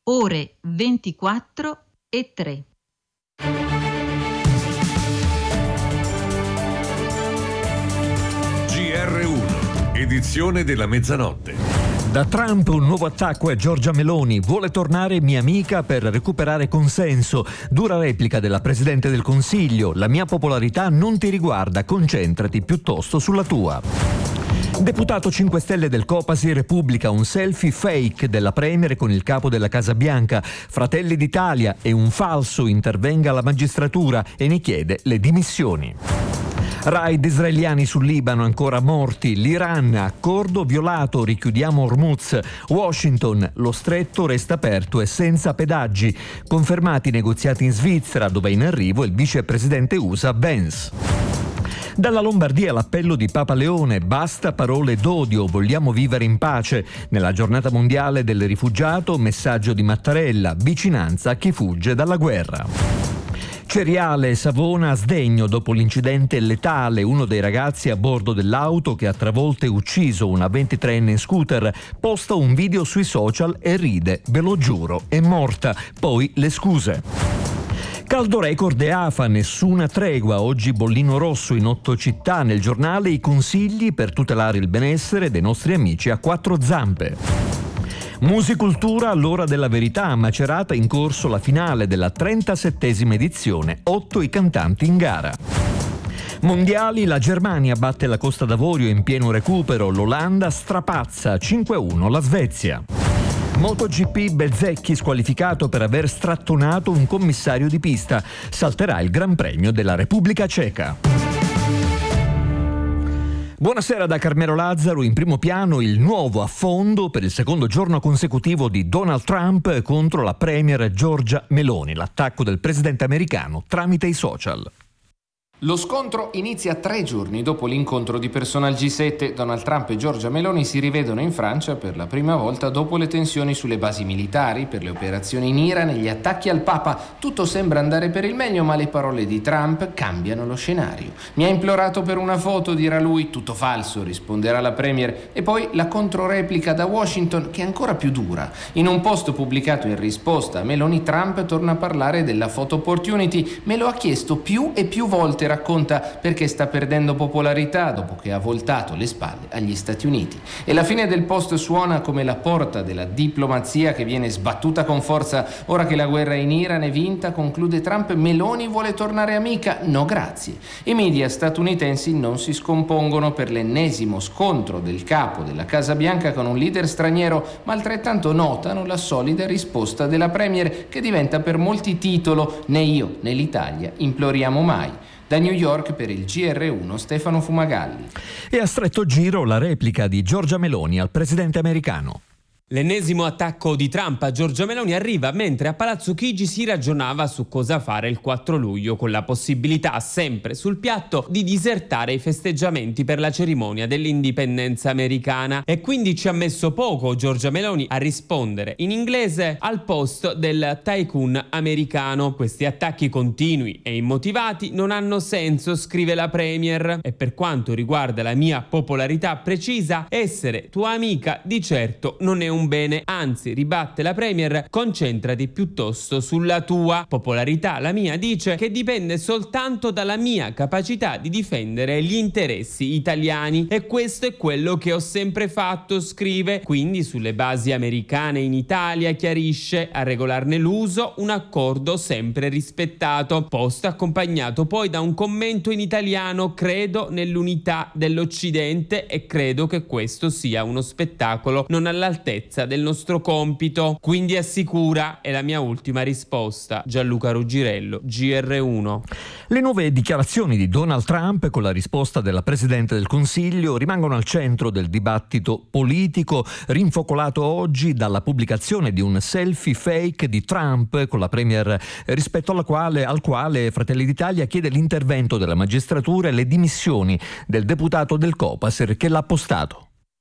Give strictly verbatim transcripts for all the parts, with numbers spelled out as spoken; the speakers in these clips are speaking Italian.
ore ventiquattro e tre. G R uno, edizione della mezzanotte. Da Trump un nuovo attacco a Giorgia Meloni, vuole tornare mia amica per recuperare consenso. Dura replica della Presidente del Consiglio, la mia popolarità non ti riguarda, concentrati piuttosto sulla tua. Deputato cinque Stelle del Copasir pubblica un selfie fake della Premier con il capo della Casa Bianca. Fratelli d'Italia è un falso, intervenga la magistratura e ne chiede le dimissioni. Raid israeliani sul Libano ancora morti, l'Iran, accordo violato, richiudiamo Hormuz, Washington, lo stretto resta aperto e senza pedaggi, confermati i negoziati in Svizzera dove è in arrivo il vicepresidente U S A Vance. Dalla Lombardia l'appello di Papa Leone, basta parole d'odio, vogliamo vivere in pace. Nella giornata mondiale del rifugiato, messaggio di Mattarella, vicinanza a chi fugge dalla guerra. Ceriale, Savona a sdegno dopo l'incidente letale. Uno dei ragazzi a bordo dell'auto che ha travolto e ucciso una ventitreenne in scooter posta un video sui social e ride, ve lo giuro, è morta. Poi le scuse. Caldo record e A F A, nessuna tregua. Oggi bollino rosso in otto città. Nel giornale i consigli per tutelare il benessere dei nostri amici a quattro zampe. Musicultura all'ora della verità, a Macerata in corso la finale della trentasettesima edizione, otto i cantanti in gara. Mondiali, la Germania batte la Costa d'Avorio in pieno recupero, l'Olanda strapazza cinque a uno la Svezia. MotoGP, Bezzecchi squalificato per aver strattonato un commissario di pista, salterà il Gran Premio della Repubblica Ceca. Buonasera da Carmelo Lazzaro, in primo piano il nuovo affondo per il secondo giorno consecutivo di Donald Trump contro la premier Giorgia Meloni, l'attacco del presidente americano tramite i social. Lo scontro inizia tre giorni dopo l'incontro di persona al G sette. Donald Trump e Giorgia Meloni si rivedono in Francia per la prima volta dopo le tensioni sulle basi militari, per le operazioni in Iran e gli attacchi al Papa. Tutto sembra andare per il meglio, ma le parole di Trump cambiano lo scenario. Mi ha implorato per una foto, dirà lui. Tutto falso, risponderà la premier. E poi la controreplica da Washington, che è ancora più dura. In un post pubblicato in risposta a Meloni, Trump torna a parlare della photo opportunity. Me lo ha chiesto più e più volte, racconta, perché sta perdendo popolarità dopo che ha voltato le spalle agli Stati Uniti. E la fine del post suona come la porta della diplomazia che viene sbattuta con forza. Ora che la guerra in Iran è vinta, conclude Trump, Meloni vuole tornare amica? No grazie. I media statunitensi non si scompongono per l'ennesimo scontro del capo della Casa Bianca con un leader straniero, ma altrettanto notano la solida risposta della premier, che diventa per molti titolo "Né io né l'Italia imploriamo mai". Da New York per il G R uno Stefano Fumagalli. E a stretto giro la replica di Giorgia Meloni al presidente americano. L'ennesimo attacco di Trump a Giorgia Meloni arriva mentre a Palazzo Chigi si ragionava su cosa fare il quattro luglio, con la possibilità sempre sul piatto di disertare i festeggiamenti per la cerimonia dell'indipendenza americana. E quindi ci ha messo poco Giorgia Meloni a rispondere in inglese al post del tycoon americano. Questi attacchi continui e immotivati non hanno senso, scrive la premier, e per quanto riguarda la mia popolarità precisa, essere tua amica di certo non è un un bene, anzi, ribatte la premier, concentrati piuttosto sulla tua popolarità. La mia dice che dipende soltanto dalla mia capacità di difendere gli interessi italiani, e questo è quello che ho sempre fatto, scrive. Quindi sulle basi americane in Italia, chiarisce, a regolarne l'uso un accordo sempre rispettato. Post accompagnato poi da un commento in italiano: credo nell'unità dell'Occidente e credo che questo sia uno spettacolo non all'altezza del nostro compito. Quindi assicura, è la mia ultima risposta. Gianluca Ruggirello, G R uno. Le nuove dichiarazioni di Donald Trump con la risposta della Presidente del Consiglio rimangono al centro del dibattito politico, rinfocolato oggi dalla pubblicazione di un selfie fake di Trump con la premier, rispetto alla quale, al quale Fratelli d'Italia chiede l'intervento della magistratura e le dimissioni del deputato del Copasir che l'ha postato.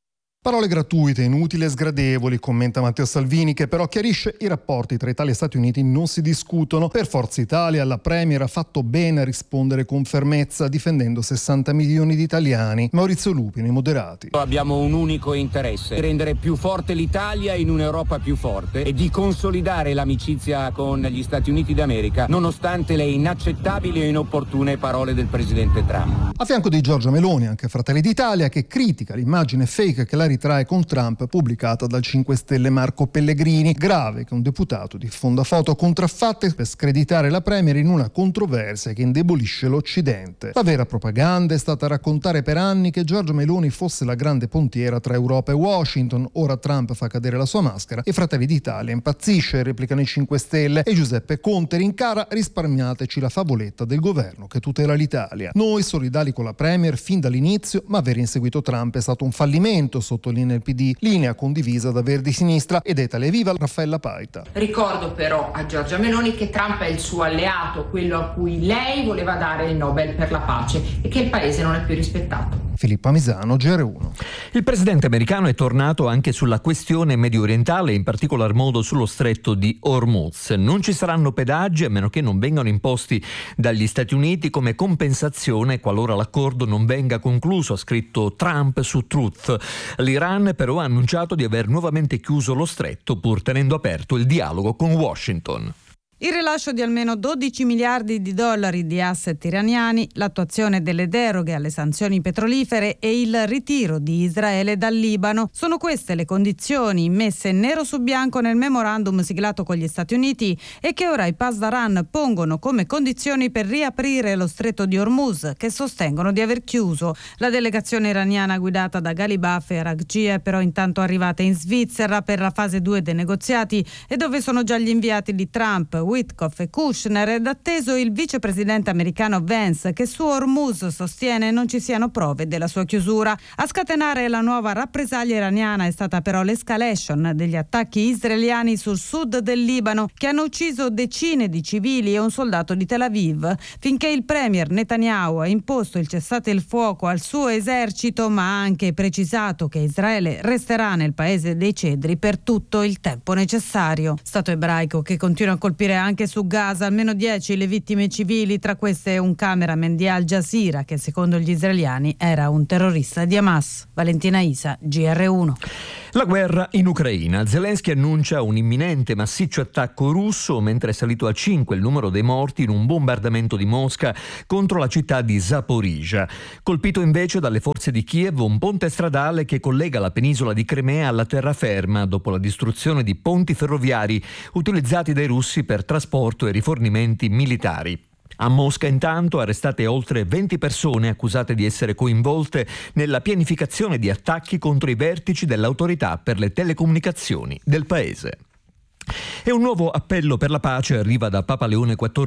Parole gratuite, inutili e sgradevoli, commenta Matteo Salvini, che però chiarisce: i rapporti tra Italia e Stati Uniti non si discutono. Per Forza Italia la Premier ha fatto bene a rispondere con fermezza, difendendo sessanta milioni di italiani. Maurizio Lupi, nei Moderati. Abbiamo un unico interesse: rendere più forte l'Italia in un'Europa più forte e di consolidare l'amicizia con gli Stati Uniti d'America, nonostante le inaccettabili e inopportune parole del presidente Trump. A fianco di Giorgia Meloni anche Fratelli d'Italia, che critica l'immagine fake che la ritrae con Trump pubblicata dal cinque Stelle Marco Pellegrini. Grave che un deputato diffonda foto contraffatte per screditare la Premier in una controversia che indebolisce l'Occidente. La vera propaganda è stata raccontare per anni che Giorgia Meloni fosse la grande pontiera tra Europa e Washington. Ora Trump fa cadere la sua maschera e Fratelli d'Italia impazzisce, replicano i cinque Stelle, e Giuseppe Conte rincara: risparmiateci la favoletta del governo che tutela l'Italia. Noi solidali con la Premier fin dall'inizio, ma aver inseguito Trump è stato un fallimento, sottolinea il P D, linea condivisa da Verdi Sinistra ed Italia Viva Raffaella Paita. Ricordo però a Giorgia Meloni che Trump è il suo alleato, quello a cui lei voleva dare il Nobel per la pace, e che il paese non è più rispettato. Filippo Misano, G R uno. Il presidente americano è tornato anche sulla questione medio orientale, in particolar modo sullo stretto di Hormuz. Non ci saranno pedaggi a meno che non vengano imposti dagli Stati Uniti come compensazione qualora l'accordo non venga concluso, ha scritto Trump su Truth. L'Iran però ha annunciato di aver nuovamente chiuso lo stretto, pur tenendo aperto il dialogo con Washington. Il rilascio di almeno dodici miliardi di dollari di asset iraniani, l'attuazione delle deroghe alle sanzioni petrolifere e il ritiro di Israele dal Libano sono queste le condizioni messe nero su bianco nel memorandum siglato con gli Stati Uniti e che ora i Pasdaran pongono come condizioni per riaprire lo stretto di Hormuz, che sostengono di aver chiuso. La delegazione iraniana guidata da Ghalibaf e Araghchi è però intanto arrivata in Svizzera per la fase due dei negoziati, e dove sono già gli inviati di Trump, Witkoff e Kushner, ed atteso il vicepresidente americano Vance, che su Hormuz sostiene non ci siano prove della sua chiusura. A scatenare la nuova rappresaglia iraniana è stata però l'escalation degli attacchi israeliani sul sud del Libano, che hanno ucciso decine di civili e un soldato di Tel Aviv, finché il premier Netanyahu ha imposto il cessate il fuoco al suo esercito, ma ha anche precisato che Israele resterà nel paese dei cedri per tutto il tempo necessario. Stato ebraico che continua a colpire anche su Gaza, almeno dieci le vittime civili, tra queste un cameraman di Al Jazeera che secondo gli israeliani era un terrorista di Hamas. Valentina Isa, G R uno. La guerra in Ucraina. Zelensky annuncia un imminente massiccio attacco russo, mentre è salito a cinque il numero dei morti in un bombardamento di Mosca contro la città di Zaporizhzhia. Colpito invece dalle forze di Kiev un ponte stradale che collega la penisola di Crimea alla terraferma dopo la distruzione di ponti ferroviari utilizzati dai russi per trasporto e rifornimenti militari. A Mosca intanto arrestate oltre venti persone accusate di essere coinvolte nella pianificazione di attacchi contro i vertici dell'autorità per le telecomunicazioni del paese. E un nuovo appello per la pace arriva da Papa Leone quattordici